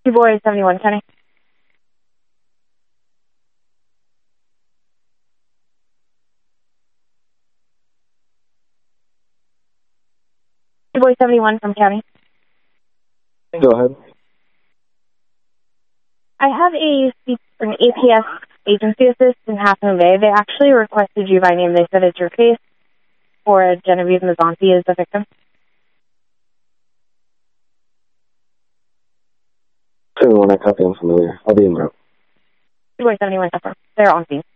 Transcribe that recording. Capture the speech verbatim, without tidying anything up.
Du Bois seventy-one County. Du Bois seventy-one from County. Go ahead. I have a an A P S agency assist in Half Moon Bay. They actually requested you by name. They said it's your case, or Genevieve Mazzanti is the victim. seventy-one, I copy, I'm familiar. I'll be in route. Du Bois seventy-one, they're on scene.